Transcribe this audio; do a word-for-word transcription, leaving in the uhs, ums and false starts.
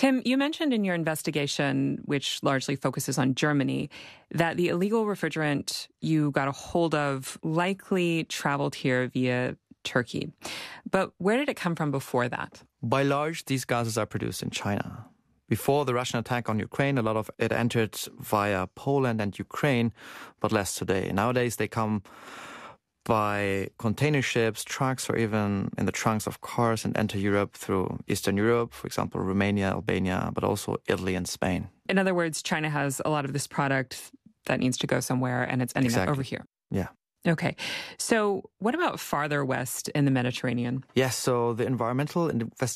Tim, you mentioned in your investigation, which largely focuses on Germany, that the illegal refrigerant you got a hold of likely traveled here via Turkey. But where did it come from before that? By large, these gases are produced in China. Before the Russian attack on Ukraine, a lot of it entered via Poland and Ukraine, but less today. Nowadays, they come by container ships, trucks, or even in the trunks of cars and enter Europe through Eastern Europe, for example, Romania, Albania, but also Italy and Spain. In other words, China has a lot of this product that needs to go somewhere, and it's ending Exactly. up over here. Yeah. Okay. So what about farther west in the Mediterranean? Yes, so the environmental investigation